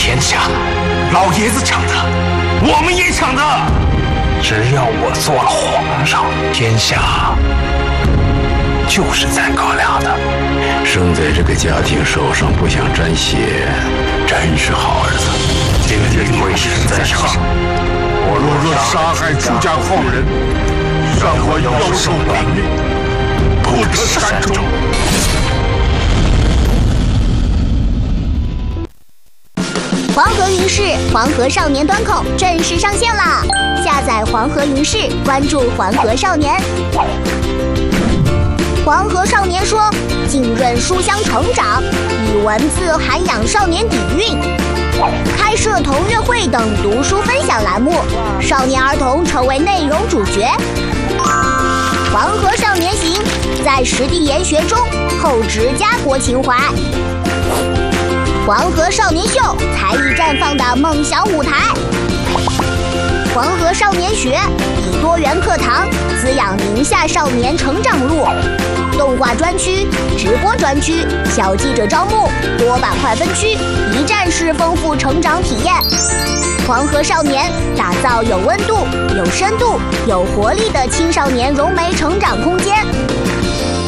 天下，老爷子抢的，我们也抢的。只要我做了皇上，天下就是咱哥俩的。 生在这个家庭手上不想沾血，真是好儿子。 今日贵神在上， 我若杀害出家后人，让我要受绑命，不得善终。 黄河云视黄河少年端口正式上线啦！下载黄河云视，关注黄河少年。黄河少年说，浸润书香成长，以文字涵养少年底蕴，开设同乐会等读书分享栏目，少年儿童成为内容主角。黄河少年行，在实地研学中厚植家国情怀。黄河少年秀，才艺绽放的梦想舞台。黄河少年学，以多元课堂滋养宁夏少年成长路。动画专区、直播专区、小记者招募，多板块分区，一站式丰富成长体验。黄河少年打造有温度、有深度、有活力的青少年融媒成长空间。